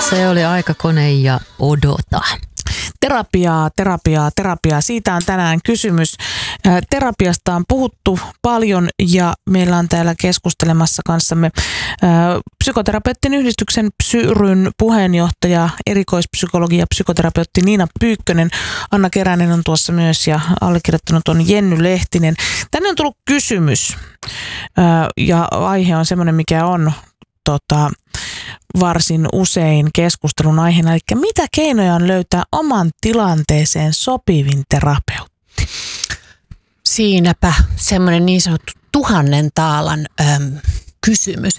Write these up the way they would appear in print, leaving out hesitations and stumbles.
Se oli Aikakone ja Odota. Terapiaa. Siitä on tänään kysymys. Terapiasta on puhuttu paljon ja meillä on täällä keskustelemassa kanssamme psykoterapeuttien yhdistyksen Psyryn puheenjohtaja, erikoispsykologi ja psykoterapeutti Niina Pyykkönen. Anna Keränen on tuossa myös ja allekirjoittanut on Jenny Lehtinen. Tänne on tullut kysymys ja aihe on semmoinen, mikä on varsin usein keskustelun aiheena. Eli mitä keinoja on löytää oman tilanteeseen sopivin terapeutti? Siinäpä semmoinen niin sanottu 1000 taalan kysymys.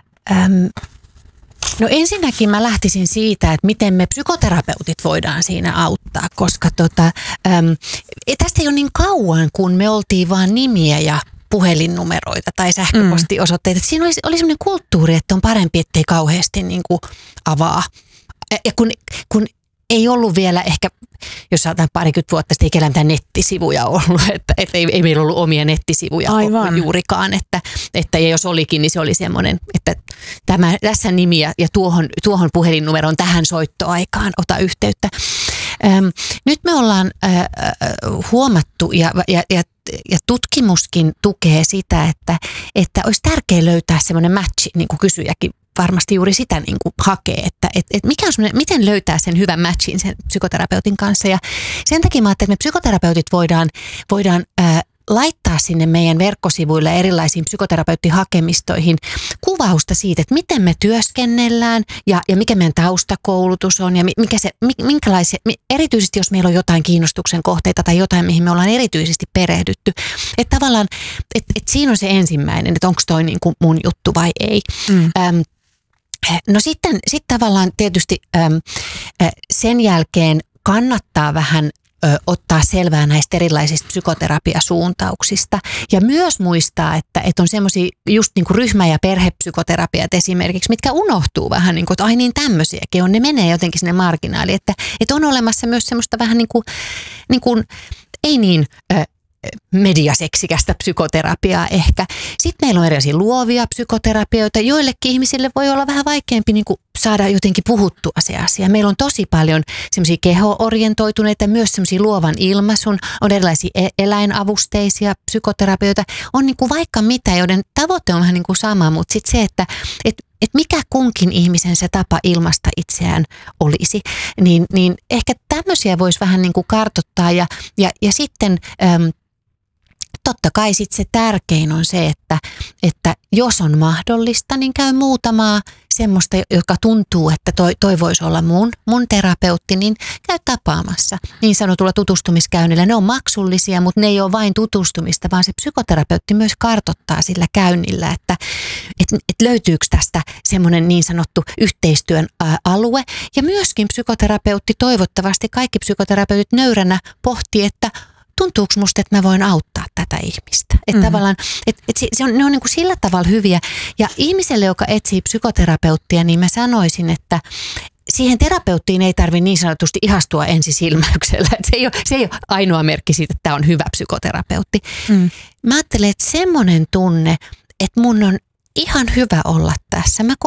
No ensinnäkin mä lähtisin siitä, että miten me psykoterapeutit voidaan siinä auttaa, koska tästä ei ole niin kauan, kun me oltiin vaan nimiä ja puhelinnumeroita tai sähköpostiosoitteita. Siinä oli sellainen kulttuuri, että on parempi, ettei kauheasti niin kuin avaa. Ja kun ei ollut vielä ehkä, jos saatan 20 vuotta sitten, ei kellään mitään nettisivuja ollut, että ei meillä ollut omia nettisivuja juurikaan, että ja jos olikin, niin se oli semmoinen, että tässä nimi ja tuohon puhelinnumeroon tähän soittoaikaan ota yhteyttä. Nyt me ollaan huomattu ja tutkimuskin tukee sitä, että olisi tärkeää löytää semmoinen matchi, niin kuin kysyjäkin varmasti juuri sitä niin kuin hakee, että mikä on miten löytää sen hyvän matchin sen psykoterapeutin kanssa. Ja sen takia mä ajattelin, että me psykoterapeutit voidaan laittaa sinne meidän verkkosivuille erilaisiin psykoterapeuttihakemistoihin kuvausta siitä, että miten me työskennellään ja mikä meidän taustakoulutus on ja minkälaisia, erityisesti jos meillä on jotain kiinnostuksen kohteita tai jotain, mihin me ollaan erityisesti perehdytty. Että tavallaan, että siinä on se ensimmäinen, että onko toi niin kuin mun juttu vai ei. No sitten tavallaan tietysti sen jälkeen kannattaa vähän ottaa selvää näistä erilaisista psykoterapiasuuntauksista ja myös muistaa, että on semmoisia just niin kuin ryhmä- ja perhepsykoterapiat esimerkiksi, mitkä unohtuu vähän niin kuin, että ai niin tämmöisiäkin on, ne menee jotenkin sinne marginaaliin, että on olemassa myös semmoista vähän niin kuin ei niin mediaseksikästä psykoterapiaa ehkä. Sitten meillä on erilaisia luovia psykoterapioita. Joillekin ihmisille voi olla vähän vaikeampi niin kuin saada jotenkin puhuttua se asia. Meillä on tosi paljon semmoisia keho-orientoituneita, myös semmoisia luovan ilmaisun, on erilaisia eläinavusteisia psykoterapioita. On niin kuin vaikka mitä, joiden tavoite on vähän niin kuin sama, mutta sitten se, että mikä kunkin ihmisen se tapa ilmaista itseään olisi, niin ehkä tämmöisiä voisi vähän niin kuin kartoittaa ja sitten totta kai sitten se tärkein on se, että jos on mahdollista, niin käy muutamaa semmoista, joka tuntuu, että toi voisi olla mun terapeutti, niin käy tapaamassa niin sanotulla tutustumiskäynnillä. Ne on maksullisia, mutta ne ei ole vain tutustumista, vaan se psykoterapeutti myös kartoittaa sillä käynnillä, että löytyykö tästä semmoinen niin sanottu yhteistyön alue. Ja myöskin psykoterapeutti, toivottavasti kaikki psykoterapeutit nöyränä pohtii, että tuntuuko musta, että mä voin auttaa tätä ihmistä. Että tavallaan, ne on niin kuin sillä tavalla hyviä. Ja ihmiselle, joka etsii psykoterapeuttia, niin mä sanoisin, että siihen terapeuttiin ei tarvitse niin sanotusti ihastua ensisilmäyksellä. Se ei ole ainoa merkki siitä, että tämä on hyvä psykoterapeutti. Mä ajattelen, että semmoinen tunne, että mun on ihan hyvä olla tässä. Mä